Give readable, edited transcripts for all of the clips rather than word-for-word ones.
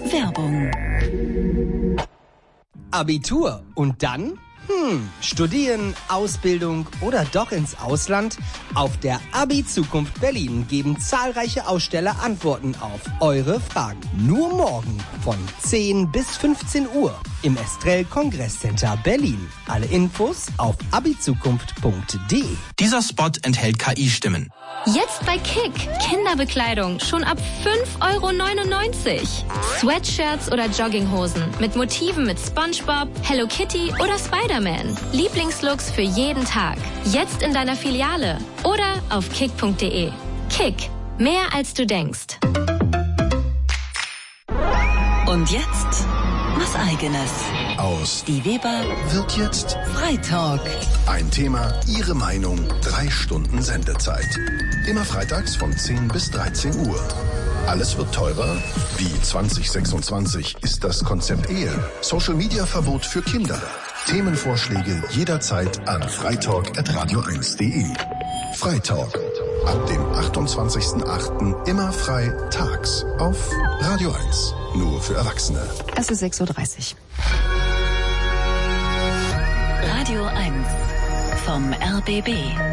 Werbung. Abitur und dann? Studieren, Ausbildung oder doch ins Ausland? Auf der Abi-Zukunft Berlin geben zahlreiche Aussteller Antworten auf eure Fragen. Nur morgen von 10 bis 15 Uhr im Estrell Kongresscenter Berlin. Alle Infos auf abizukunft.de. Dieser Spot enthält KI-Stimmen. Jetzt bei Kick. Kinderbekleidung schon ab 5,99 €. Sweatshirts oder Jogginghosen mit Motiven mit SpongeBob, Hello Kitty oder Spider-Man. Lieblingslooks für jeden Tag. Jetzt in deiner Filiale oder auf kick.de. Kick. Mehr als du denkst. Und jetzt was Eigenes. Aus Die Weber wird jetzt Freitalk. ein Thema, Ihre Meinung, 3 Stunden Sendezeit. Immer freitags von 10 bis 13 Uhr. Alles wird teurer? Wie 2026 ist das Konzept Ehe? Social-Media-Verbot für Kinder. Themenvorschläge jederzeit an freitalk@radio1.de. Freitalk. Ab dem 28.08. immer frei tags auf Radio 1. Nur für Erwachsene. Es ist 6:30 Uhr. Radio 1 vom RBB.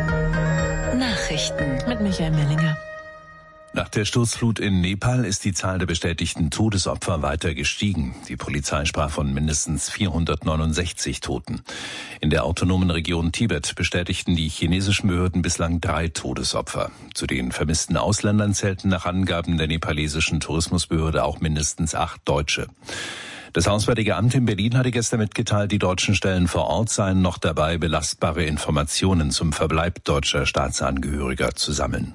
Nachrichten Mit Michael Mellinger. Nach der Sturzflut in Nepal ist die Zahl der bestätigten Todesopfer weiter gestiegen. Die Polizei sprach von mindestens 469 Toten. In der autonomen Region Tibet bestätigten die chinesischen Behörden bislang 3 Todesopfer. Zu den vermissten Ausländern zählten nach Angaben der nepalesischen Tourismusbehörde auch mindestens 8 Deutsche. Das Auswärtige Amt in Berlin hatte gestern mitgeteilt, die deutschen Stellen vor Ort seien noch dabei, belastbare Informationen zum Verbleib deutscher Staatsangehöriger zu sammeln.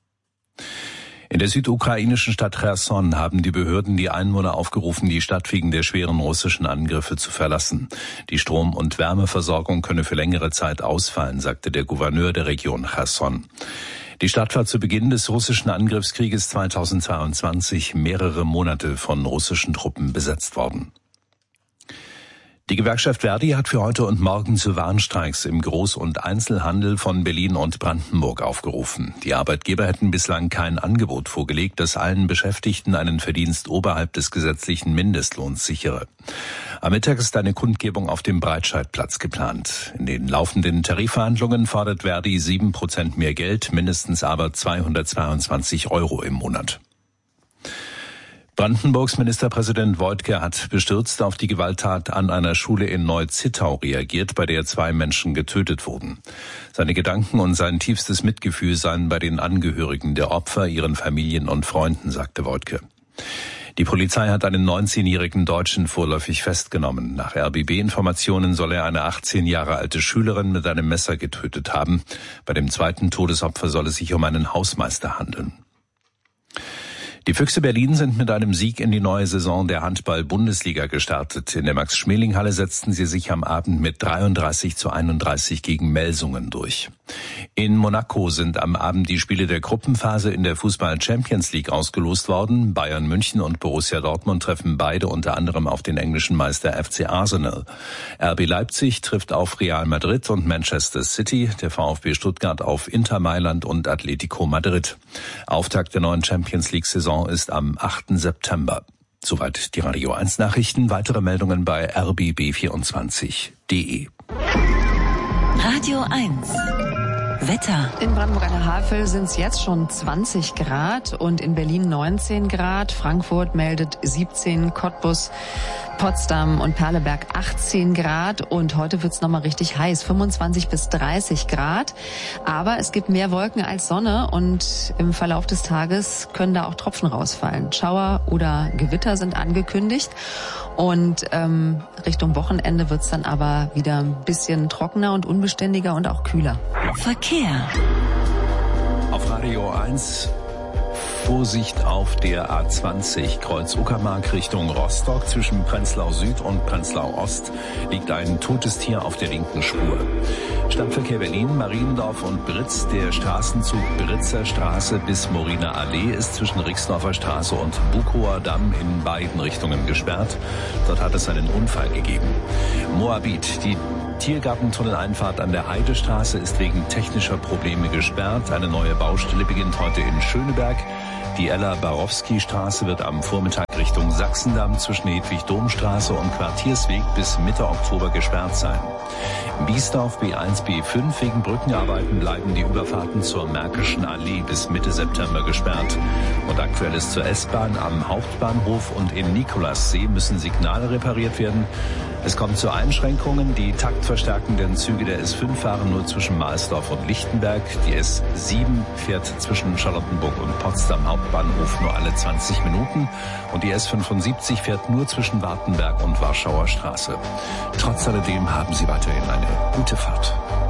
In der südukrainischen Stadt Cherson haben die Behörden die Einwohner aufgerufen, die Stadt wegen der schweren russischen Angriffe zu verlassen. Die Strom- und Wärmeversorgung könne für längere Zeit ausfallen, sagte der Gouverneur der Region Cherson. Die Stadt war zu Beginn des russischen Angriffskrieges 2022 mehrere Monate von russischen Truppen besetzt worden. Die Gewerkschaft Verdi hat für heute und morgen zu Warnstreiks im Groß- und Einzelhandel von Berlin und Brandenburg aufgerufen. Die Arbeitgeber hätten bislang kein Angebot vorgelegt, das allen Beschäftigten einen Verdienst oberhalb des gesetzlichen Mindestlohns sichere. Am Mittag ist eine Kundgebung auf dem Breitscheidplatz geplant. In den laufenden Tarifverhandlungen fordert Verdi 7% mehr Geld, mindestens aber 222 € im Monat. Brandenburgs Ministerpräsident Woidke hat bestürzt auf die Gewalttat an einer Schule in Neu-Zittau reagiert, bei der 2 Menschen getötet wurden. Seine Gedanken und sein tiefstes Mitgefühl seien bei den Angehörigen der Opfer, ihren Familien und Freunden, sagte Woidke. Die Polizei hat einen 19-jährigen Deutschen vorläufig festgenommen. Nach RBB-Informationen soll er eine 18 Jahre alte Schülerin mit einem Messer getötet haben. Bei dem zweiten Todesopfer soll es sich um einen Hausmeister handeln. Die Füchse Berlin sind mit einem Sieg in die neue Saison der Handball-Bundesliga gestartet. In der Max-Schmeling-Halle setzten sie sich am Abend mit 33:31 gegen Melsungen durch. In Monaco sind am Abend die Spiele der Gruppenphase in der Fußball-Champions League ausgelost worden. Bayern München und Borussia Dortmund treffen beide unter anderem auf den englischen Meister FC Arsenal. RB Leipzig trifft auf Real Madrid und Manchester City, der VfB Stuttgart auf Inter Mailand und Atletico Madrid. Auftakt der neuen Champions League-Saison ist am 8. September. Soweit die Radio 1 Nachrichten. Weitere Meldungen bei rbb24.de. Radio 1 Wetter. In Brandenburg an der Havel sind es jetzt schon 20 Grad und in Berlin 19 Grad. Frankfurt meldet 17, Cottbus, Potsdam und Perleberg 18 Grad und heute wird's nochmal richtig heiß, 25 bis 30 Grad. Aber es gibt mehr Wolken als Sonne und im Verlauf des Tages können da auch Tropfen rausfallen. Schauer oder Gewitter sind angekündigt und Richtung Wochenende wird's dann aber wieder ein bisschen trockener und unbeständiger und auch kühler. Verkehr. Auf Radio 1 Vorsicht auf der A20 Kreuz Uckermark Richtung Rostock. Zwischen Prenzlau Süd und Prenzlau Ost liegt ein totes Tier auf der linken Spur. Stadtverkehr Berlin, Mariendorf und Britz. Der Straßenzug Britzer Straße bis Moriner Allee ist zwischen Rixdorfer Straße und Bukower Damm in beiden Richtungen gesperrt. Dort hat es einen Unfall gegeben. Moabit, die Tiergartentunneleinfahrt an der Heidestraße ist wegen technischer Probleme gesperrt. Eine neue Baustelle beginnt heute in Schöneberg. Die Ella-Barowski-Straße wird am Vormittag Richtung Sachsendamm zwischen Hedwig-Domstraße und Quartiersweg bis Mitte Oktober gesperrt sein. In Biesdorf B1, B5 wegen Brückenarbeiten bleiben die Überfahrten zur Märkischen Allee bis Mitte September gesperrt. Und Aktuelles zur S-Bahn: am Hauptbahnhof und im Nikolassee müssen Signale repariert werden. Es kommt zu Einschränkungen. Die taktverstärkenden Züge der S5 fahren nur zwischen Mahlsdorf und Lichtenberg. Die S7 fährt zwischen Charlottenburg und Potsdam Hauptbahnhof nur alle 20 Minuten. Und die S75 fährt nur zwischen Wartenberg und Warschauer Straße. Trotz alledem haben Sie weiterhin eine gute Fahrt.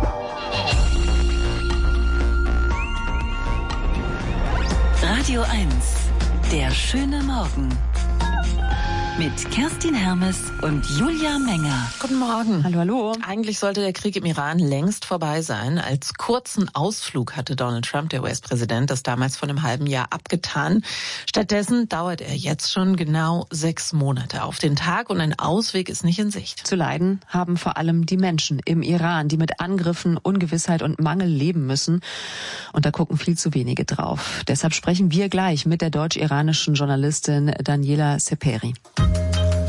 Radio 1, der schöne Morgen. Mit Kerstin Hermes und Julia Menger. Guten Morgen. Hallo, hallo. Eigentlich sollte der Krieg im Iran längst vorbei sein. Als kurzen Ausflug hatte Donald Trump, der US-Präsident, das damals vor einem halben Jahr abgetan. Stattdessen dauert er jetzt schon genau 6 Monate auf den Tag und ein Ausweg ist nicht in Sicht. Zu leiden haben vor allem die Menschen im Iran, die mit Angriffen, Ungewissheit und Mangel leben müssen. Und da gucken viel zu wenige drauf. Deshalb sprechen wir gleich mit der deutsch-iranischen Journalistin Daniela Seperi.